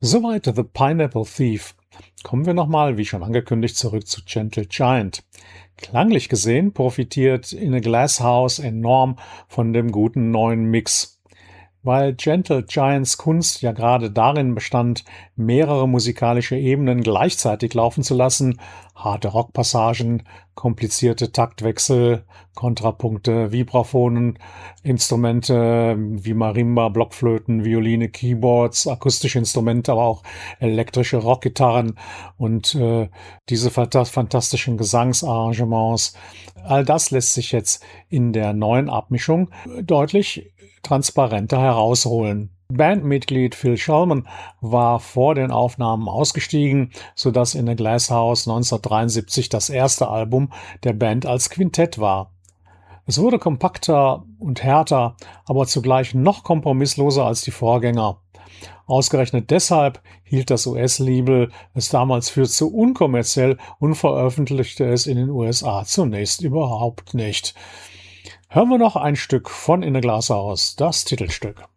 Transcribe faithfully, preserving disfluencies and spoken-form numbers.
Soweit The Pineapple Thief. Kommen wir nochmal, wie schon angekündigt, zurück zu Gentle Giant. Klanglich gesehen profitiert In a Glass House enorm von dem guten neuen Mix. Weil Gentle Giants Kunst ja gerade darin bestand, mehrere musikalische Ebenen gleichzeitig laufen zu lassen, harte Rockpassagen, komplizierte Taktwechsel, Kontrapunkte, Vibraphonen, Instrumente wie Marimba, Blockflöten, Violine, Keyboards, akustische Instrumente, aber auch elektrische Rockgitarren und äh, diese fantastischen Gesangsarrangements. All das lässt sich jetzt in der neuen Abmischung deutlich transparenter herausholen. Bandmitglied Phil Shelman war vor den Aufnahmen ausgestiegen, sodass In a Glass House neunzehnhundertdreiundsiebzig das erste Album der Band als Quintett war. Es wurde kompakter und härter, aber zugleich noch kompromissloser als die Vorgänger. Ausgerechnet deshalb hielt das U S-Label es damals für zu unkommerziell und veröffentlichte es in den U S A zunächst überhaupt nicht. Hören wir noch ein Stück von In a Glass House, das Titelstück.